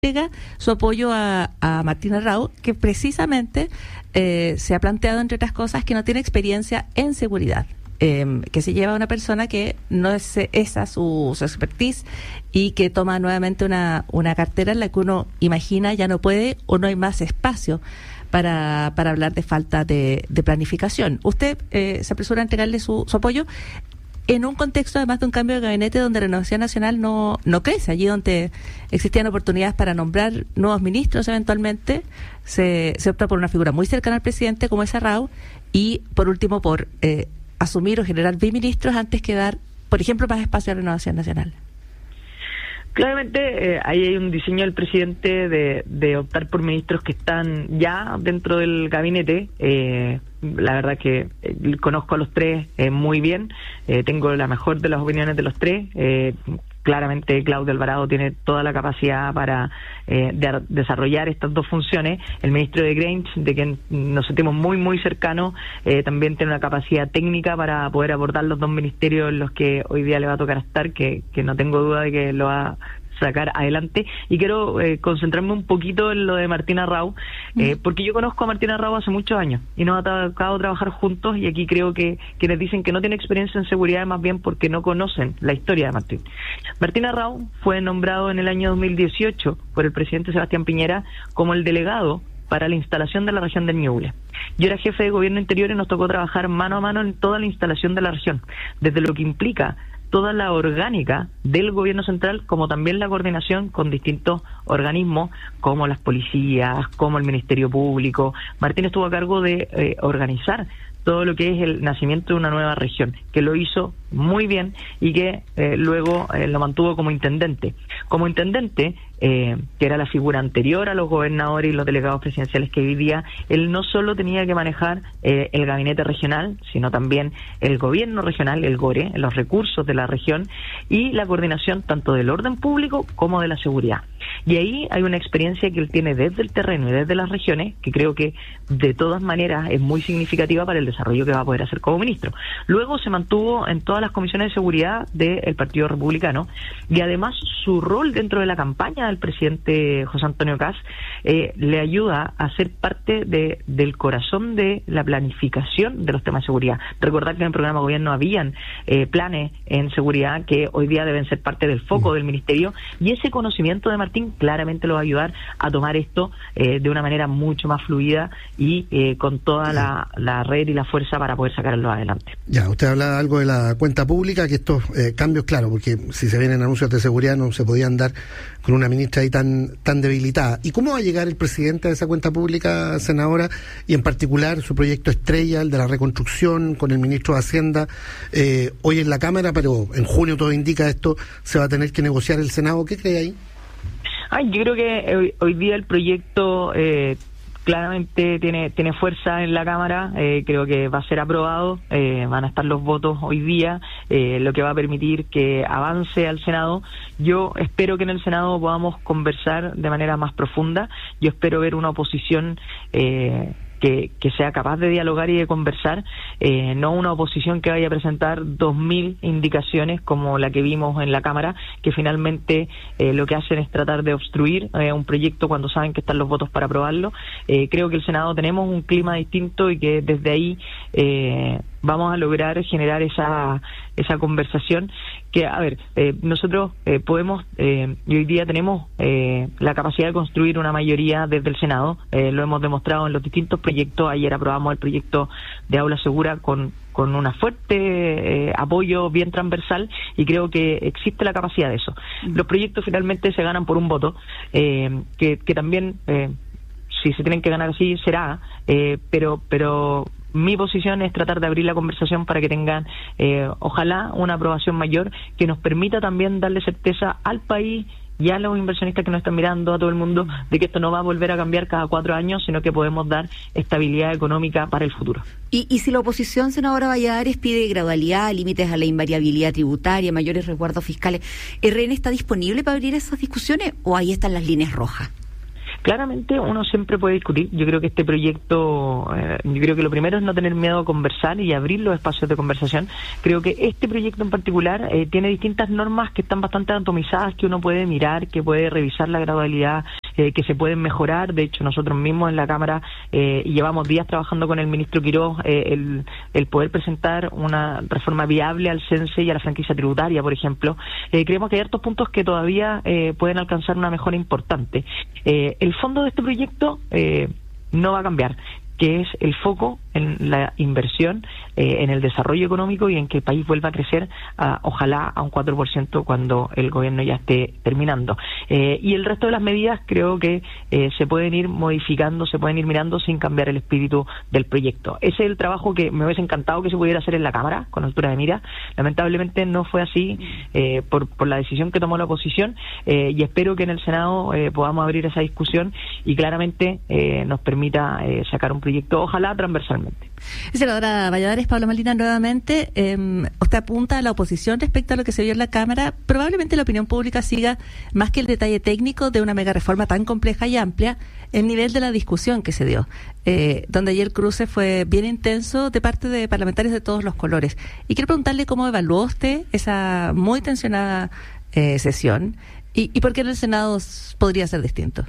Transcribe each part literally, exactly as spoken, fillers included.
su apoyo a, a Martín Arrau, que precisamente eh, se ha planteado, entre otras cosas, que no tiene experiencia en seguridad, eh, que se lleva a una persona que no es esa su, su expertise y que toma nuevamente una, una cartera en la que uno imagina ya no puede o no hay más espacio para, para hablar de falta de, de planificación. Usted eh, se apresura a entregarle su, su apoyo en un contexto además de un cambio de gabinete donde Renovación Nacional no, no crece, allí donde existían oportunidades para nombrar nuevos ministros eventualmente, se, se opta por una figura muy cercana al presidente como es Arrau, y por último por eh, asumir o generar biministros antes que dar, por ejemplo, más espacio a Renovación Nacional. Claramente eh, ahí hay un diseño del presidente de, de optar por ministros que están ya dentro del gabinete. Eh, la verdad que eh, conozco a los tres eh, muy bien, eh, tengo la mejor de las opiniones de los tres. Eh, claramente Claudio Alvarado tiene toda la capacidad para eh, de desarrollar estas dos funciones. El ministro de Grange, de quien nos sentimos muy muy cercanos, eh, también tiene una capacidad técnica para poder abordar los dos ministerios en los que hoy día le va a tocar estar, que, que no tengo duda de que lo va a sacar adelante. Y quiero eh, concentrarme un poquito en lo de Martín Arrau, eh, porque yo conozco a Martín Arrau hace muchos años y nos ha tocado trabajar juntos, y aquí creo que quienes dicen que no tiene experiencia en seguridad es más bien porque no conocen la historia de Martín. Martín Arrau fue nombrado en el año dos mil dieciocho por el presidente Sebastián Piñera como el delegado para la instalación de la región del Ñuble. Yo era jefe de gobierno interior y nos tocó trabajar mano a mano en toda la instalación de la región, desde lo que implica toda la orgánica del gobierno central, como también la coordinación con distintos organismos, como las policías, como el Ministerio Público. Martín estuvo a cargo de eh, organizar todo lo que es el nacimiento de una nueva región, que lo hizo muy bien y que eh, luego eh, lo mantuvo como intendente. Como intendente, eh, que era la figura anterior a los gobernadores y los delegados presidenciales que vivía, él no solo tenía que manejar eh, el gabinete regional, sino también el gobierno regional, el GORE, los recursos de la región y la coordinación tanto del orden público como de la seguridad. Y ahí hay una experiencia que él tiene desde el terreno y desde las regiones, que creo que de todas maneras es muy significativa para el desarrollo que va a poder hacer como ministro. Luego se mantuvo en todas las comisiones de seguridad del Partido Republicano, y además su rol dentro de la campaña del presidente José Antonio Kast eh, le ayuda a ser parte de, del corazón de la planificación de los temas de seguridad. Recordar que en el programa de gobierno habían eh, planes en seguridad que hoy día deben ser parte del foco del ministerio, y ese conocimiento de Martín claramente lo va a ayudar a tomar esto eh, de una manera mucho más fluida y eh, con toda la, la red y la fuerza para poder sacarlo adelante. Ya, usted habla algo de la cuenta pública, que estos eh, cambios, claro, porque si se vienen anuncios de seguridad no se podían dar con una ministra ahí tan tan debilitada. ¿Y cómo va a llegar el presidente a esa cuenta pública, senadora, y en particular su proyecto estrella, el de la reconstrucción, con el ministro de Hacienda, eh, hoy en la Cámara, pero en junio todo indica esto, se va a tener que negociar el Senado? ¿Qué cree ahí? Ay, yo creo que hoy, hoy día el proyecto eh, claramente tiene tiene fuerza en la Cámara. Eh, creo que va a ser aprobado, eh, van a estar los votos hoy día, eh, lo que va a permitir que avance al Senado. Yo espero que en el Senado podamos conversar de manera más profunda. Yo espero ver una oposición eh, que, que sea capaz de dialogar y de conversar, eh, no una oposición que vaya a presentar dos mil indicaciones como la que vimos en la Cámara, que finalmente eh, lo que hacen es tratar de obstruir eh, un proyecto cuando saben que están los votos para aprobarlo. Eh, creo que el Senado tenemos un clima distinto y que desde ahí eh, vamos a lograr generar esa esa conversación que, a ver, eh, nosotros eh, podemos, eh, y hoy día tenemos eh, la capacidad de construir una mayoría desde el Senado, eh, lo hemos demostrado en los distintos proyectos. Ayer aprobamos el proyecto de aula segura con con un fuerte eh, apoyo bien transversal, y creo que existe la capacidad de eso. Los proyectos finalmente se ganan por un voto, eh, que, que también, eh, si se tienen que ganar así, será, eh, pero pero mi posición es tratar de abrir la conversación para que tengan, eh, ojalá, una aprobación mayor que nos permita también darle certeza al país y a los inversionistas que nos están mirando, a todo el mundo, de que esto no va a volver a cambiar cada cuatro años, sino que podemos dar estabilidad económica para el futuro. Y, y si la oposición, senadora Valladares, pide gradualidad, límites a la invariabilidad tributaria, mayores resguardos fiscales, ¿R N está disponible para abrir esas discusiones o ahí están las líneas rojas? Claramente uno siempre puede discutir. Yo creo que este proyecto, eh, yo creo que lo primero es no tener miedo a conversar y abrir los espacios de conversación. Creo que este proyecto en particular eh, tiene distintas normas que están bastante atomizadas, que uno puede mirar, que puede revisar la gradualidad, eh, que se pueden mejorar. De hecho, nosotros mismos en la Cámara eh, llevamos días trabajando con el ministro Quiroz eh, el, el poder presentar una reforma viable al CENSE y a la franquicia tributaria, por ejemplo. Eh, creemos que hay hartos puntos que todavía eh, pueden alcanzar una mejora importante. Eh, el fondo de este proyecto eh, no va a cambiar, que es el foco en la inversión, eh, en el desarrollo económico y en que el país vuelva a crecer, a, ojalá a un cuatro por ciento cuando el gobierno ya esté terminando. Eh, y el resto de las medidas creo que eh, se pueden ir modificando, se pueden ir mirando sin cambiar el espíritu del proyecto. Ese es el trabajo que me hubiese encantado que se pudiera hacer en la Cámara, con altura de mira. Lamentablemente no fue así eh, por, por la decisión que tomó la oposición, eh, y espero que en el Senado eh, podamos abrir esa discusión y claramente eh, nos permita eh, sacar un proyecto, ojalá transversalmente. Senadora Valladares, Paula Molina, nuevamente, eh, usted apunta a la oposición respecto a lo que se vio en la Cámara. Probablemente la opinión pública siga, más que el detalle técnico de una mega reforma tan compleja y amplia, el nivel de la discusión que se dio, eh, donde ayer el cruce fue bien intenso de parte de parlamentarios de todos los colores. Y quiero preguntarle cómo evaluó usted esa muy tensionada eh, sesión y, y por qué en el Senado podría ser distinto.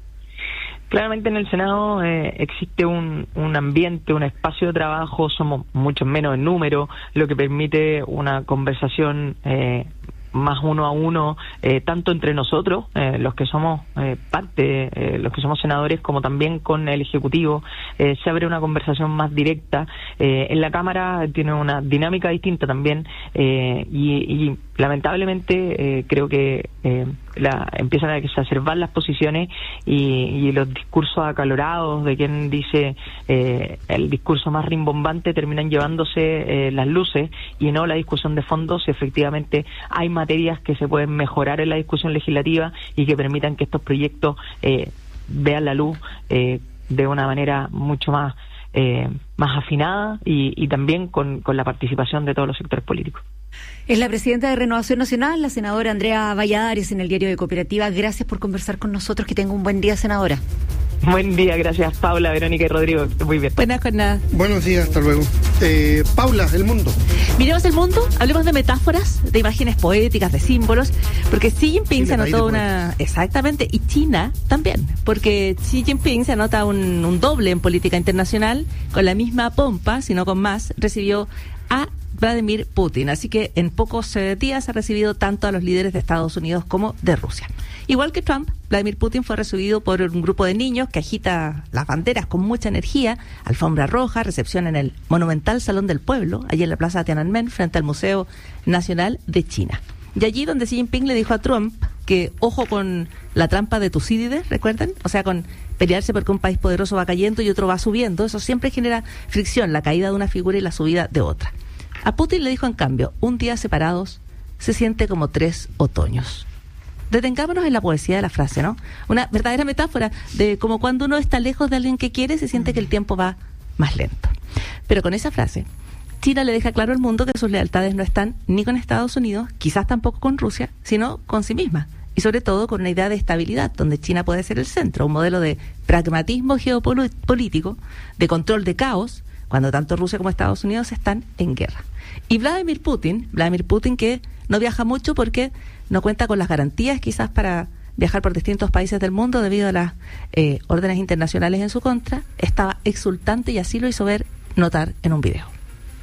Claramente en el Senado eh, existe un, un ambiente, un espacio de trabajo, somos mucho menos en número, lo que permite una conversación eh, más uno a uno, eh, tanto entre nosotros, eh, los que somos eh, parte, eh, los que somos senadores, como también con el Ejecutivo. Eh, se abre una conversación más directa. Eh, en la Cámara tiene una dinámica distinta también, eh, y, y lamentablemente eh, creo que eh, la, empiezan a exacerbar las posiciones y, y los discursos acalorados de quien dice eh, el discurso más rimbombante terminan llevándose eh, las luces y no la discusión de fondo, si efectivamente hay materias que se pueden mejorar en la discusión legislativa y que permitan que estos proyectos eh, vean la luz eh, de una manera mucho más eh, más afinada y, y también con, con la participación de todos los sectores políticos. Es la presidenta de Renovación Nacional, la senadora Andrea Valladares, en el Diario de Cooperativa. Gracias por conversar con nosotros. Que tenga un buen día, senadora. Buen día, gracias Paula, Verónica y Rodrigo. Muy bien. Buenas jornadas. Buenos días, hasta luego. Eh, Paula, el mundo. Miremos el mundo, hablemos de metáforas, de imágenes poéticas, de símbolos, porque Xi Jinping sí, se anotó una... Exactamente, y China también, porque Xi Jinping se anota un, un doble en política internacional, con la misma pompa, sino con más, recibió a Vladimir Putin. Así que en pocos eh, días ha recibido tanto a los líderes de Estados Unidos como de Rusia. Igual que Trump, Vladimir Putin fue recibido por un grupo de niños que agita las banderas con mucha energía, alfombra roja, recepción en el monumental Salón del Pueblo, allí en la plaza de Tiananmen, frente al Museo Nacional de China. Y allí donde Xi Jinping le dijo a Trump que ojo con la trampa de Tucídides, ¿recuerdan? O sea, con pelearse porque un país poderoso va cayendo y otro va subiendo. Eso siempre genera fricción, la caída de una figura y la subida de otra. A Putin le dijo, en cambio, un día separados se siente como tres otoños. Detengámonos en la poesía de la frase, ¿no? Una verdadera metáfora de como cuando uno está lejos de alguien que quiere, se siente que el tiempo va más lento. Pero con esa frase, China le deja claro al mundo que sus lealtades no están ni con Estados Unidos, quizás tampoco con Rusia, sino con sí misma. Y sobre todo con una idea de estabilidad, donde China puede ser el centro, un modelo de pragmatismo geopolítico, de control de caos, cuando tanto Rusia como Estados Unidos están en guerra. Y Vladimir Putin, Vladimir Putin que no viaja mucho porque no cuenta con las garantías quizás para viajar por distintos países del mundo debido a las eh, órdenes internacionales en su contra, estaba exultante y así lo hizo ver notar en un video.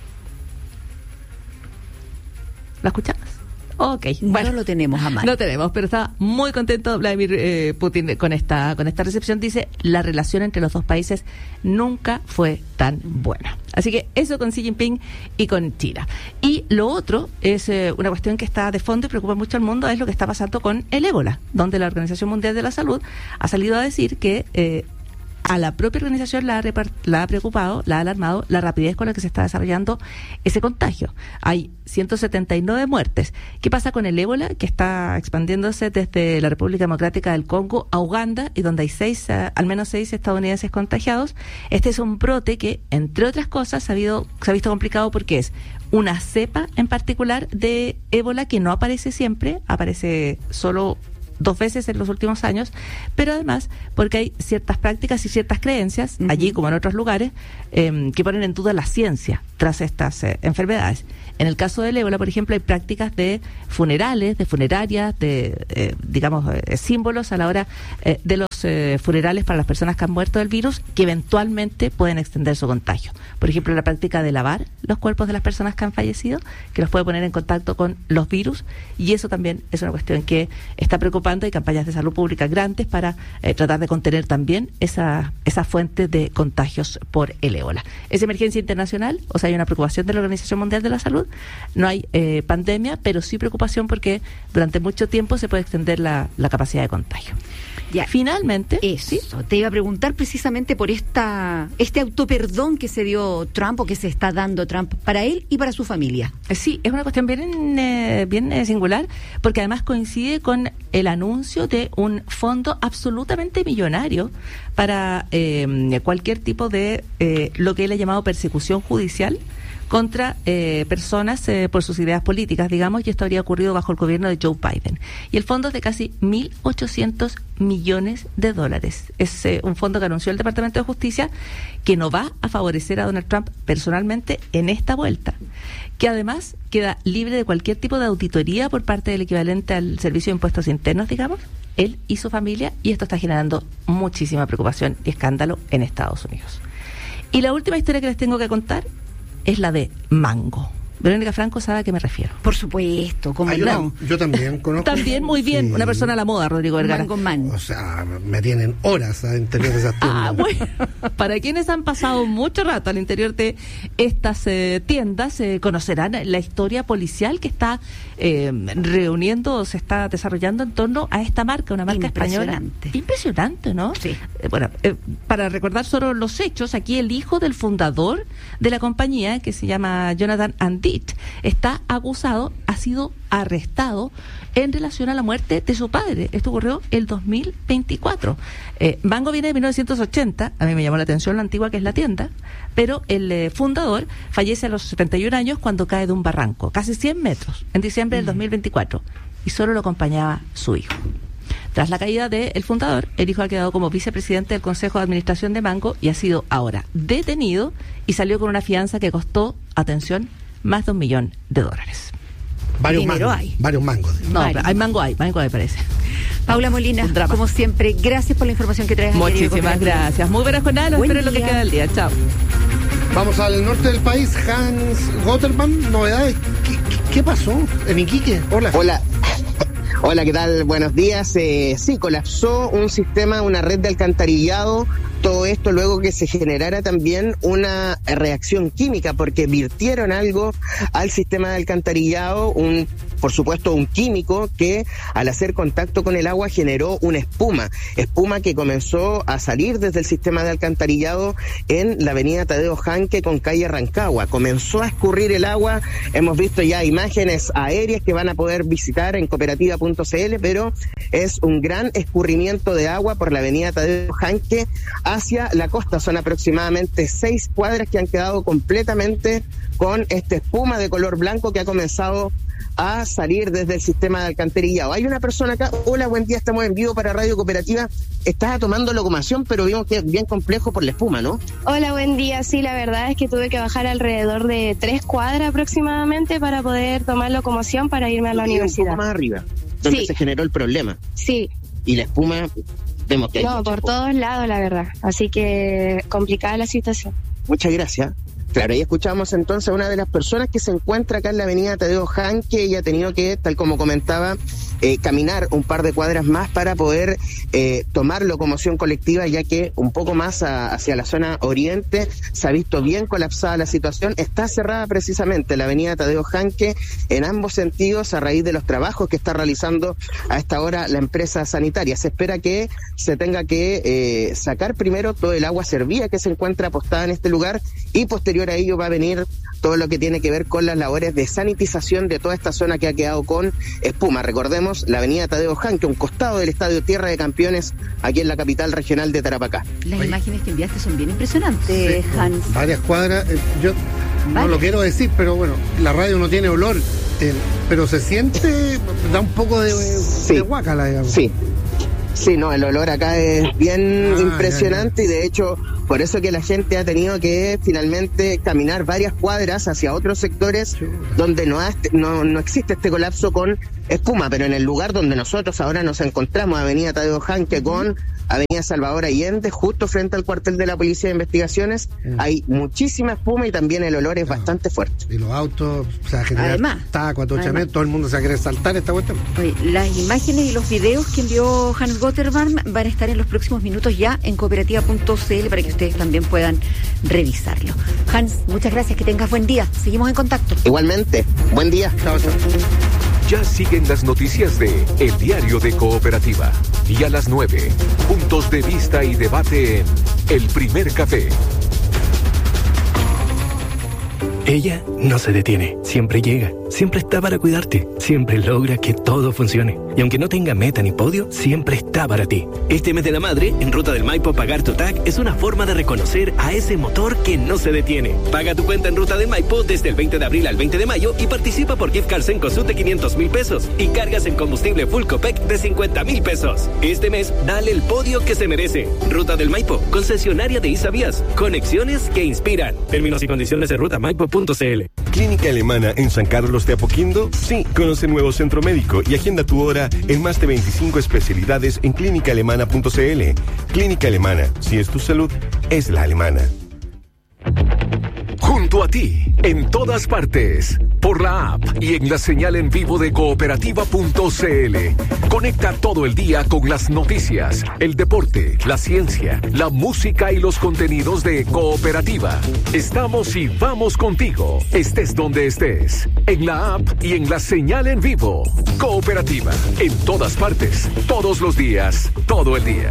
¿Lo escuchamos? Ok, bueno, no lo tenemos a mano. No tenemos, pero está muy contento Vladimir eh, Putin con esta con esta recepción. Dice, la relación entre los dos países nunca fue tan buena. Así que eso con Xi Jinping y con China. Y lo otro es eh, una cuestión que está de fondo y preocupa mucho al mundo, es lo que está pasando con el ébola, donde la Organización Mundial de la Salud ha salido a decir que eh, a la propia organización la ha, repart- la ha preocupado, la ha alarmado la rapidez con la que se está desarrollando ese contagio. Hay ciento setenta y nueve muertes. ¿Qué pasa con el ébola, que está expandiéndose desde la República Democrática del Congo a Uganda, y donde hay seis, uh, al menos seis estadounidenses contagiados? Este es un brote que, entre otras cosas, ha habido, se ha visto complicado porque es una cepa en particular de ébola que no aparece siempre, aparece solo dos veces en los últimos años, pero además porque hay ciertas prácticas y ciertas creencias, uh-huh. allí como en otros lugares, eh, que ponen en duda la ciencia tras estas eh, enfermedades. En el caso del ébola, por ejemplo, hay prácticas de funerales, de funerarias, de, eh, digamos, eh, símbolos a la hora eh, de los eh, funerales para las personas que han muerto del virus, que eventualmente pueden extender su contagio. Por ejemplo, la práctica de lavar los cuerpos de las personas que han fallecido, que los puede poner en contacto con los virus, y eso también es una cuestión que está preocupando. Hay campañas de salud pública grandes para eh, tratar de contener también esa, esa fuente de contagios por el ébola. Es emergencia internacional, o sea, hay una preocupación de la Organización Mundial de la Salud. No hay eh, pandemia, pero sí preocupación porque durante mucho tiempo se puede extender la, la capacidad de contagio. Ya. Finalmente, eso, ¿sí? Te iba a preguntar precisamente por esta este autoperdón que se dio Trump o que se está dando Trump para él y para su familia. Sí, es una cuestión bien, eh, bien eh, singular, porque además coincide con el anuncio de un fondo absolutamente millonario para eh, cualquier tipo de eh, lo que él ha llamado persecución judicial contra eh, personas eh, por sus ideas políticas, digamos, y esto habría ocurrido bajo el gobierno de Joe Biden. Y el fondo es de casi mil ochocientos millones de dólares. Es eh, un fondo que anunció el Departamento de Justicia, que no va a favorecer a Donald Trump personalmente en esta vuelta, que además queda libre de cualquier tipo de auditoría por parte del equivalente al Servicio de Impuestos Internos, digamos, él y su familia, y esto está generando muchísima preocupación y escándalo en Estados Unidos. Y la última historia que les tengo que contar es la de Mango. Verónica Franco sabe a qué me refiero. Por supuesto, como ah, yo, no. yo también conozco. También muy bien, sí. Una persona a la moda, Rodrigo Vergara. Mango Man. O sea, me tienen horas al interior de esas tiendas. Ah, bueno. Para quienes han pasado mucho rato al interior de estas eh, tiendas, eh, conocerán la historia policial que está eh, reuniendo, se está desarrollando en torno a esta marca, una marca española. Impresionante, ¿no? Sí. Eh, bueno, eh, para recordar solo los hechos, aquí el hijo del fundador de la compañía, que se llama Jonathan Andit, está acusado, ha sido arrestado en relación a la muerte de su padre. Esto ocurrió el dos mil veinticuatro. Eh, Mango viene de mil novecientos ochenta, a mí me llamó la atención lo antigua que es la tienda, pero el eh, fundador fallece a los setenta y un años cuando cae de un barranco, casi cien metros, en diciembre del dos mil veinticuatro, y solo lo acompañaba su hijo. Tras la caída del fundador, el hijo ha quedado como vicepresidente del Consejo de Administración de Mango y ha sido ahora detenido y salió con una fianza que costó, atención, más de un millón de dólares. Varios Dinero mangos. hay. Varios mangos. No, pero hay mango hay, mango hay parece. Paula Molina, como siempre, gracias por la información que traes. Muchísimas gracias. Muy buenas jornadas, los espero en lo que queda del día. Chao. Vamos al norte del país. Hans Gotterman, novedades. ¿Qué, qué, qué pasó en Iquique? Hola. Hola. Hola, ¿qué tal? Buenos días. Eh, sí, colapsó un sistema, una red de alcantarillado. Todo esto luego que se generara también una reacción química, porque virtieron algo al sistema de alcantarillado, un por supuesto un químico que al hacer contacto con el agua generó una espuma, espuma que comenzó a salir desde el sistema de alcantarillado en la avenida Tadeo Janque con calle Rancagua. Comenzó a escurrir el agua, hemos visto ya imágenes aéreas que van a poder visitar en cooperativa punto c l, pero es un gran escurrimiento de agua por la avenida Tadeo Janque hacia la costa. Son aproximadamente seis cuadras que han quedado completamente con esta espuma de color blanco que ha comenzado a salir desde el sistema de alcantarillado. Hay una persona acá. Hola, buen día, estamos en vivo para Radio Cooperativa. Estaba tomando locomoción, pero vimos que es bien complejo por la espuma, ¿no? Hola, buen día. Sí, la verdad es que tuve que bajar alrededor de tres cuadras aproximadamente para poder tomar locomoción para irme a la universidad. Un poco más arriba, donde sí. se generó el problema. Sí. Y la espuma, vemos que hay No, por todos lados, la verdad. Así que complicada la situación. Muchas gracias. Claro, ahí escuchamos entonces a una de las personas que se encuentra acá en la avenida Tadeo Janque. Ella ha tenido que, tal como comentaba, eh, caminar un par de cuadras más para poder eh, tomar locomoción colectiva, ya que un poco más a, hacia la zona oriente se ha visto bien colapsada la situación. Está cerrada precisamente la avenida Tadeo Janque en ambos sentidos a raíz de los trabajos que está realizando a esta hora la empresa sanitaria. Se espera que se tenga que eh, sacar primero todo el agua servida que se encuentra apostada en este lugar y posterior a ello va a venir todo lo que tiene que ver con las labores de sanitización de toda esta zona que ha quedado con espuma. Recordemos la avenida Tadeo Janque, un costado del Estadio Tierra de Campeones aquí en la capital regional de Tarapacá. Las Oye. imágenes que enviaste son bien impresionantes, sí, Hans. Varias cuadras, eh, yo varias. no lo quiero decir, pero bueno, la radio no tiene olor. Eh, pero se siente, da un poco de, sí. de guácala, digamos. Sí. Sí, no, el olor acá es bien ah, impresionante ya, ya. Y de hecho, por eso que la gente ha tenido que finalmente caminar varias cuadras hacia otros sectores sí. donde no, ha, no, no existe este colapso con espuma, pero en el lugar donde nosotros ahora nos encontramos, Avenida Tadeo Janque con Avenida Salvador Allende, justo frente al cuartel de la Policía de Investigaciones, mm. hay muchísima espuma y también el olor es claro. bastante fuerte. Y los autos, o sea, generar taco, atochamiento, todo el mundo se va a querer saltar esta cuestión. Oye, las imágenes y los videos que envió Hans Gotterman van a estar en los próximos minutos ya en cooperativa punto c l para que ustedes también puedan revisarlo. Hans, muchas gracias, que tengas buen día. Seguimos en contacto. Igualmente, buen día. Chao, chao. Ya siguen las noticias de El Diario de Cooperativa. Y a las nueve, puntos de vista y debate en El Primer Café. Ella no se detiene, siempre llega, siempre está para cuidarte, siempre logra que todo funcione. Y aunque no tenga meta ni podio, siempre está para ti. Este mes de la madre, en Ruta del Maipo, pagar tu T A C es una forma de reconocer a ese motor que no se detiene. Paga tu cuenta en Ruta del Maipo desde el veinte de abril al veinte de mayo y participa por gift cards en Cosut de quinientos mil pesos y cargas en combustible Full Copec de cincuenta mil pesos. Este mes, dale el podio que se merece. Ruta del Maipo, concesionaria de Isavías. Conexiones que inspiran. Términos y condiciones de ruta maipo punto c l. Clínica Alemana en San Carlos de Apoquindo. Sí, conoce el nuevo centro médico y agenda tu hora en más de veinticinco especialidades en clínica alemana punto c l. Clínica Alemana, si es tu salud, es la alemana. Junto a ti, en todas partes, por la app y en la señal en vivo de cooperativa punto c l. Conecta todo el día con las noticias, el deporte, la ciencia, la música y los contenidos de Cooperativa. Estamos y vamos contigo, estés donde estés, en la app y en la señal en vivo. Cooperativa, en todas partes, todos los días, todo el día.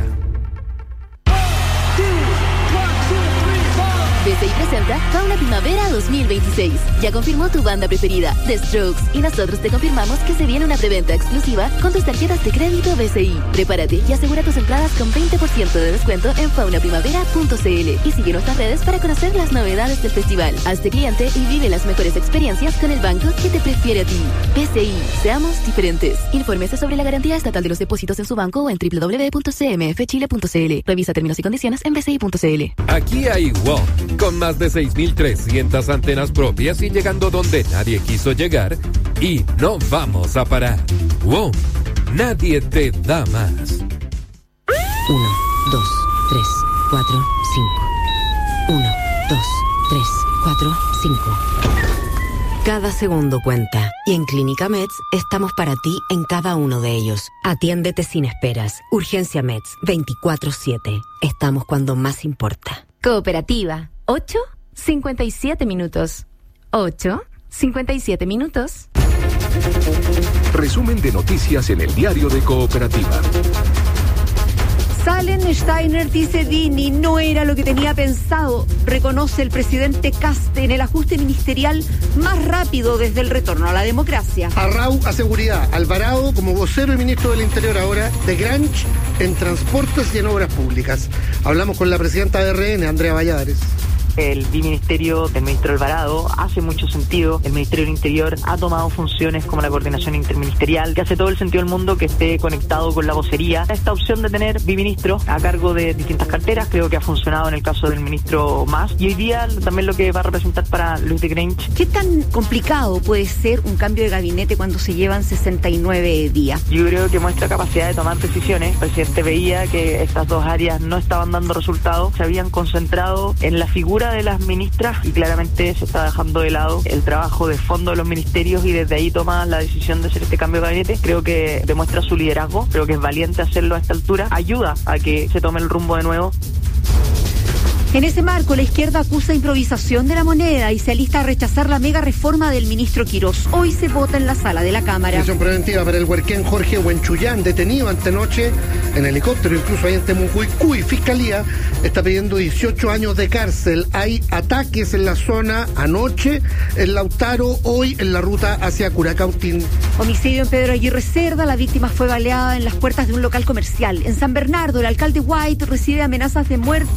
B C I presenta Fauna Primavera dos mil veintiséis. Ya confirmó tu banda preferida, The Strokes, y nosotros te confirmamos que se viene una preventa exclusiva con tus tarjetas de crédito B C I. Prepárate y asegura tus entradas con veinte por ciento de descuento en fauna primavera punto c l y sigue nuestras redes para conocer las novedades del festival. Hazte cliente y vive las mejores experiencias con el banco que te prefiere a ti. B C I, seamos diferentes. Infórmese sobre la garantía estatal de los depósitos en su banco o en doble u doble u doble u punto c m f chile punto c l. Revisa términos y condiciones en b c i punto c l. Aquí hay WOM, con más de seis mil trescientas antenas propias y llegando donde nadie quiso llegar, y no vamos a parar. WOM, nadie te da más. Uno, dos, tres, cuatro, cinco. Uno, dos, tres, cuatro, cinco. Cada segundo cuenta, y en Clínica Meds estamos para ti en cada uno de ellos. Atiéndete sin esperas. Urgencia Meds, veinticuatro siete. Estamos cuando más importa. Cooperativa. ocho, cincuenta y siete minutos. ocho, cincuenta y siete minutos. Resumen de noticias en el Diario de Cooperativa. Salen Steiner dice Dini, no era lo que tenía pensado. Reconoce el presidente Kast en el ajuste ministerial más rápido desde el retorno a la democracia. Arrau a seguridad, Alvarado como vocero y ministro del Interior ahora, de Granch en transportes y en obras públicas. Hablamos con la presidenta de R N, Andrea Valladares. El biministerio del ministro Alvarado hace mucho sentido. El Ministerio del Interior ha tomado funciones como la coordinación interministerial, que hace todo el sentido del mundo que esté conectado con la vocería. Esta opción de tener biministro a cargo de distintas carteras creo que ha funcionado en el caso del ministro Mas, y hoy día también lo que va a representar para Luis de Granch. ¿Qué tan complicado puede ser un cambio de gabinete cuando se llevan sesenta y nueve días? Yo creo que muestra capacidad de tomar decisiones. El presidente veía que estas dos áreas no estaban dando resultados, se habían concentrado en la figura de las ministras y claramente se está dejando de lado el trabajo de fondo de los ministerios, y desde ahí toma la decisión de hacer este cambio de gabinete. Creo que demuestra su liderazgo, creo que es valiente hacerlo a esta altura, ayuda a que se tome el rumbo de nuevo. En ese marco, la izquierda acusa improvisación de la moneda y se alista a rechazar la mega reforma del ministro Quirós. Hoy se vota en la sala de la Cámara. Prisión preventiva para el huerquén Jorge Huenchuyán, detenido antenoche en helicóptero, incluso ahí en Temucuicú. Fiscalía está pidiendo dieciocho años de cárcel. Hay ataques en la zona anoche en Lautaro, hoy en la ruta hacia Curacautín. Homicidio en Pedro Aguirre Cerda. La víctima fue baleada en las puertas de un local comercial. En San Bernardo, el alcalde White recibe amenazas de muerte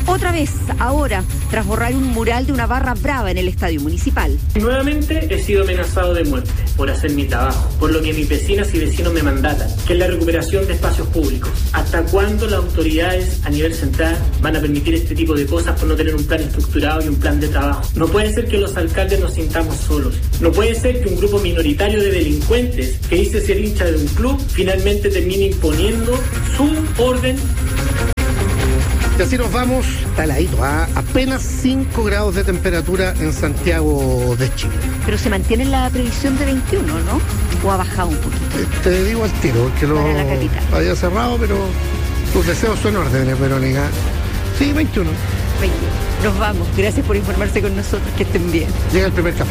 Otra vez, ahora, tras borrar un mural de una barra brava en el estadio municipal. Nuevamente he sido amenazado de muerte por hacer mi trabajo, por lo que mis vecinas y vecinos me mandatan, que es la recuperación de espacios públicos. ¿Hasta cuándo las autoridades a nivel central van a permitir este tipo de cosas por no tener un plan estructurado y un plan de trabajo? No puede ser que los alcaldes nos sintamos solos. No puede ser que un grupo minoritario de delincuentes que dice ser hincha de un club finalmente termine imponiendo su orden. Y así nos vamos, taladito, a apenas cinco grados de temperatura en Santiago de Chile. Pero se mantiene la previsión de veintiuno, ¿no? ¿O ha bajado un poquito? Te, te digo al tiro, que lo había cerrado, pero tus deseos son órdenes, Verónica. Sí, veintiuno. veintiuno. Nos vamos. Gracias por informarse con nosotros. Que estén bien. Llega el primer café.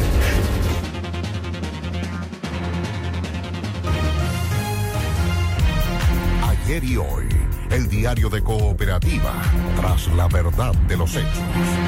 Ayer y hoy. El diario de Cooperativa, tras la verdad de los hechos.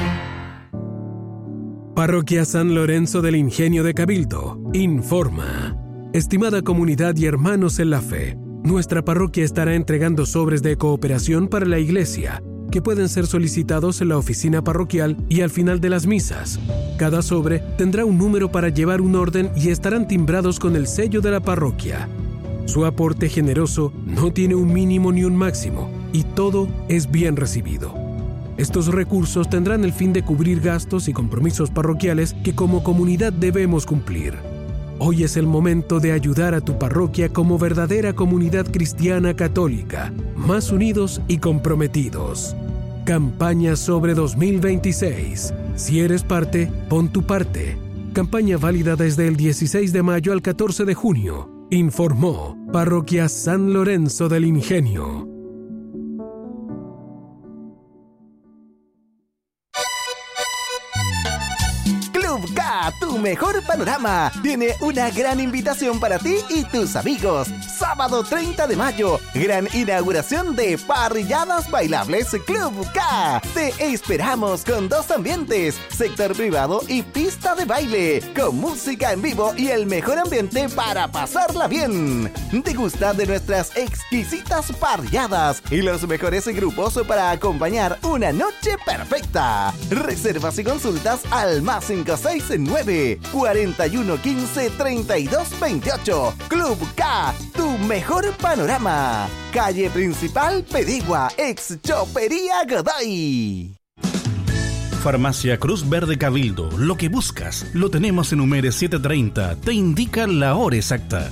Parroquia San Lorenzo del Ingenio de Cabildo informa. Estimada comunidad y hermanos en la fe, nuestra parroquia estará entregando sobres de cooperación para la iglesia, que pueden ser solicitados en la oficina parroquial y al final de las misas. Cada sobre tendrá un número para llevar un orden y estarán timbrados con el sello de la parroquia. Su aporte generoso no tiene un mínimo ni un máximo, y todo es bien recibido. Estos recursos tendrán el fin de cubrir gastos y compromisos parroquiales que como comunidad debemos cumplir. Hoy es el momento de ayudar a tu parroquia como verdadera comunidad cristiana católica, más unidos y comprometidos. Campaña Sobre dos mil veintiséis. Si eres parte, pon tu parte. Campaña válida desde el dieciséis de mayo al catorce de junio. Informó Parroquia San Lorenzo del Ingenio. Club K, tu mejor panorama, tiene una gran invitación para ti y tus amigos. Sábado treinta de mayo, gran inauguración de Parrilladas Bailables Club K. Te esperamos con dos ambientes, sector privado y pista de baile, con música en vivo y el mejor ambiente para pasarla bien. Degusta de nuestras exquisitas parrilladas y los mejores grupos para acompañar una noche perfecta. Reservas y consultas al más cinco seis nueve, cuatro uno uno cinco, tres dos dos ocho. Club K, tu mejor panorama. Calle Principal Pedigua, ex Chopería Godoy. Farmacia Cruz Verde Cabildo. Lo que buscas lo tenemos en Humere setecientos treinta. Te indica la hora exacta.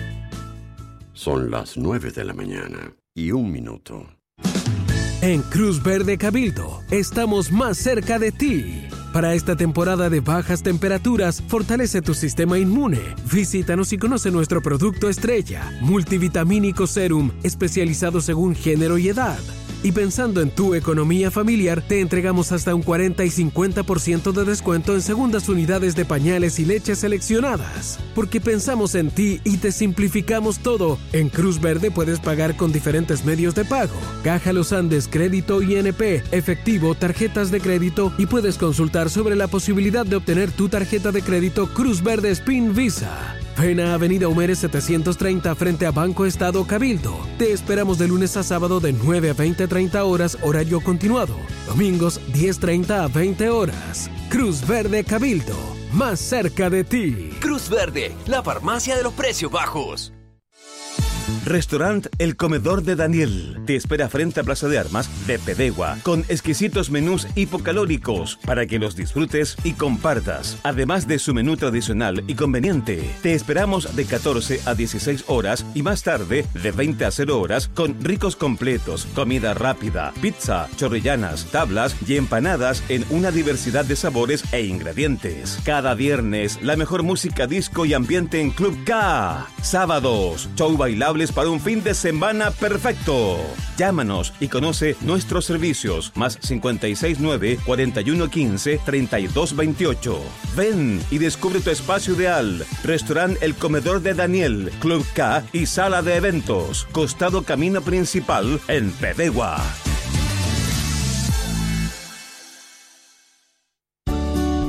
Son las nueve de la mañana y un minuto. En Cruz Verde Cabildo estamos más cerca de ti. Para esta temporada de bajas temperaturas, fortalece tu sistema inmune. Visítanos y conoce nuestro producto estrella, Multivitamínico Serum, especializado según género y edad. Y pensando en tu economía familiar, te entregamos hasta un cuarenta y cincuenta por ciento de descuento en segundas unidades de pañales y leches seleccionadas. Porque pensamos en ti y te simplificamos todo. En Cruz Verde puedes pagar con diferentes medios de pago. Caja Los Andes, crédito I N P, efectivo, tarjetas de crédito, y puedes consultar sobre la posibilidad de obtener tu tarjeta de crédito Cruz Verde Spin Visa. Ven a Avenida Humere setecientos treinta frente a Banco Estado Cabildo. Te esperamos de lunes a sábado de nueve a veinte treinta horas, horario continuado. Domingos diez treinta a veinte horas. Cruz Verde Cabildo, más cerca de ti. Cruz Verde, la farmacia de los precios bajos. Restaurant El Comedor de Daniel te espera frente a Plaza de Armas de Pedegua, con exquisitos menús hipocalóricos para que los disfrutes y compartas. Además de su menú tradicional y conveniente, te esperamos de catorce a dieciséis horas y más tarde de veinte a cero horas con ricos completos, comida rápida, pizza, chorrillanas, tablas y empanadas en una diversidad de sabores e ingredientes. Cada viernes, la mejor música disco y ambiente en Club K. Sábados, show bailable para un fin de semana perfecto. Llámanos y conoce nuestros servicios. Más cincuenta y seis nueve, cuarenta y uno quince, treinta y dos veintiocho. Ven y descubre tu espacio ideal. Restaurant El Comedor de Daniel, Club K y Sala de Eventos. Costado Camino Principal en Pedegua.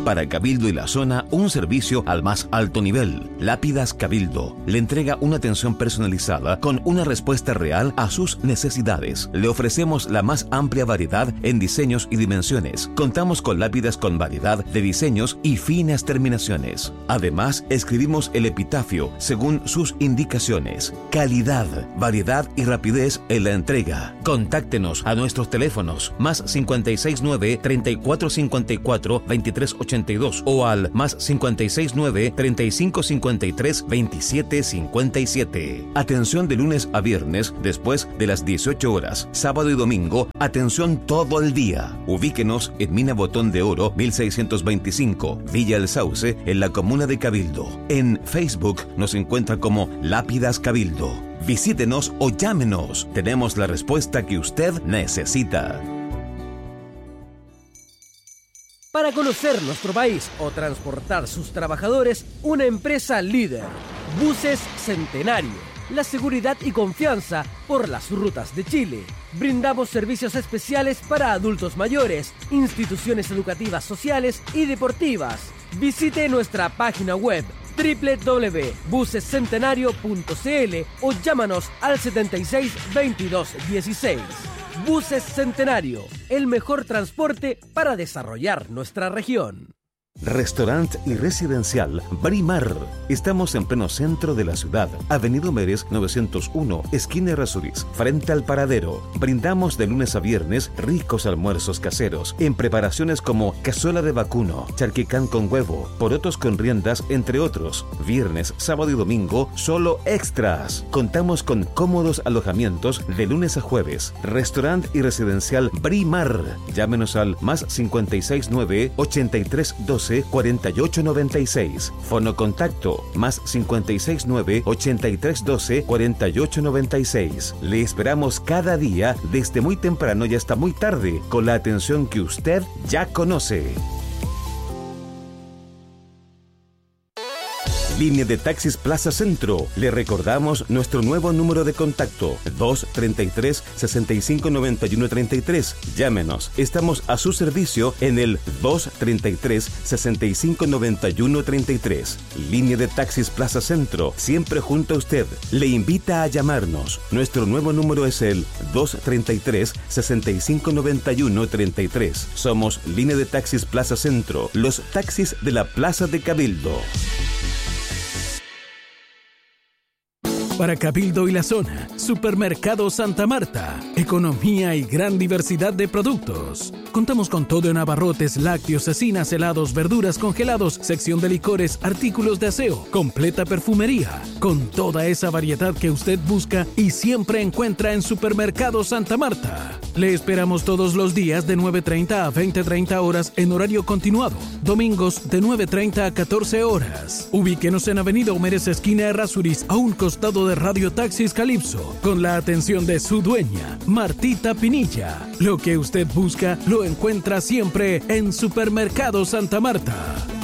Para Cabildo y la zona, un servicio al más alto nivel. Lápidas Cabildo le entrega una atención personalizada con una respuesta real a sus necesidades. Le ofrecemos la más amplia variedad en diseños y dimensiones. Contamos con lápidas con variedad de diseños y finas terminaciones. Además, escribimos el epitafio según sus indicaciones. Calidad, variedad y rapidez en la entrega. Contáctenos a nuestros teléfonos más cincuenta y seis nueve, treinta y cuatro cincuenta y cuatro, veintitrés ochenta y dos o al más cincuenta y seis nueve, treinta y cinco cincuenta y tres, veintisiete cincuenta y siete. Atención de lunes a viernes después de las dieciocho horas. Sábado y domingo, atención todo el día. Ubíquenos en Mina Botón de Oro mil seiscientos veinticinco, Villa El Sauce, en la comuna de Cabildo. En Facebook nos encuentra como Lápidas Cabildo. Visítenos o llámenos. Tenemos la respuesta que usted necesita. Para conocer nuestro país o transportar sus trabajadores, una empresa líder. Buses Centenario. La seguridad y confianza por las rutas de Chile. Brindamos servicios especiales para adultos mayores, instituciones educativas sociales y deportivas. Visite nuestra página web doble u doble u doble u punto buses centenario punto c l o llámanos al setenta y seis, veintidós, dieciséis. Buses Centenario, el mejor transporte para desarrollar nuestra región. Restaurante y residencial Brimar. Estamos en pleno centro de la ciudad. Avenida Mérez novecientos uno, esquina Errázuriz, frente al paradero. Brindamos de lunes a viernes ricos almuerzos caseros en preparaciones como cazuela de vacuno, charquicán con huevo, porotos con riendas, entre otros. Viernes, sábado y domingo, solo extras. Contamos con cómodos alojamientos de lunes a jueves. Restaurante y residencial Brimar. Llámenos al más cincuenta y seis nueve, ochenta y tres doce, cuarenta y ocho noventa y seis. Fono contacto más cincuenta y seis nueve, ochenta y tres doce, cuarenta y ocho noventa y seis. Le esperamos cada día desde muy temprano y hasta muy tarde con la atención que usted ya conoce. Línea de Taxis Plaza Centro. Le recordamos nuestro nuevo número de contacto dos treinta y tres, sesenta y cinco noventa y uno treinta y tres. Llámenos. Estamos a su servicio en el dos treinta y tres, sesenta y cinco noventa y uno treinta y tres. Línea de Taxis Plaza Centro, siempre junto a usted. Le invita a llamarnos. Nuestro nuevo número es el dos treinta y tres, sesenta y cinco noventa y uno treinta y tres. Somos Línea de Taxis Plaza Centro, los taxis de la Plaza de Cabildo. Para Cabildo y la zona, Supermercado Santa Marta. Economía y gran diversidad de productos. Contamos con todo en abarrotes, lácteos, cecinas, helados, verduras, congelados, sección de licores, artículos de aseo, completa perfumería. Con toda esa variedad que usted busca y siempre encuentra en Supermercado Santa Marta. Le esperamos todos los días de nueve treinta a veinte treinta horas en horario continuado. Domingos de nueve treinta a catorce horas. Ubíquenos en Avenida Homérez, esquina Errázuriz, a un costado de Radio Taxis Calipso, con la atención de su dueña, Martita Pinilla. Lo que usted busca lo encuentra siempre en Supermercado Santa Marta.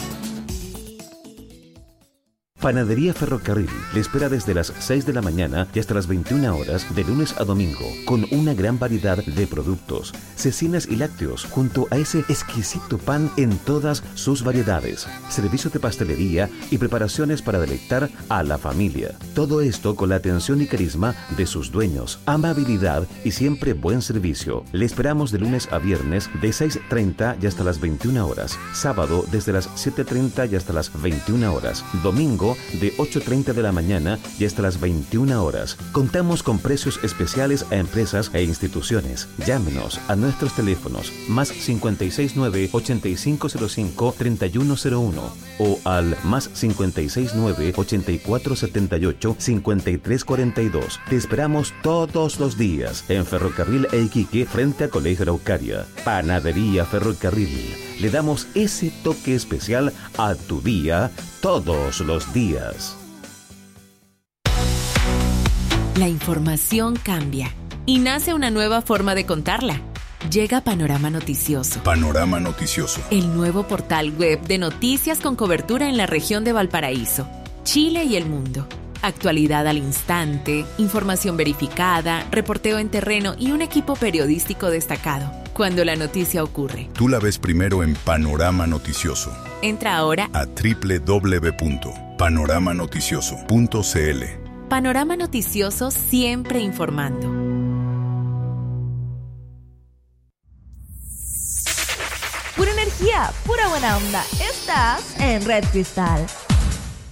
Panadería Ferrocarril le espera desde las seis de la mañana y hasta las veintiuna horas de lunes a domingo, con una gran variedad de productos, cecinas y lácteos, junto a ese exquisito pan en todas sus variedades, servicio de pastelería y preparaciones para deleitar a la familia. Todo esto con la atención y carisma de sus dueños, amabilidad y siempre buen servicio. Le esperamos de lunes a viernes de seis treinta y hasta las veintiuna horas, sábado desde las siete treinta y hasta las veintiuna horas, domingo de ocho treinta de la mañana y hasta las veintiuna horas. Contamos con precios especiales a empresas e instituciones. Llámenos a nuestros teléfonos más cincuenta y seis nueve, ochenta y cinco cero cinco, treinta y uno cero uno o al más cincuenta y seis nueve, ochenta y cuatro setenta y ocho, cincuenta y tres cuarenta y dos. Te esperamos todos los días en Ferrocarril e Iquique frente a Colegio Araucaria. Panadería Ferrocarril. Le damos ese toque especial a tu día todos los días. La información cambia y nace una nueva forma de contarla. Llega Panorama Noticioso. Panorama Noticioso. El nuevo portal web de noticias con cobertura en la región de Valparaíso, Chile y el mundo. Actualidad al instante, información verificada, reporteo en terreno y un equipo periodístico destacado. cuando la noticia ocurre. Tú la ves primero en Panorama Noticioso. Entra ahora a doble u doble u doble u punto panorama noticioso punto c l. Panorama Noticioso, siempre informando. Pura energía, pura buena onda. Estás en Red Cristal.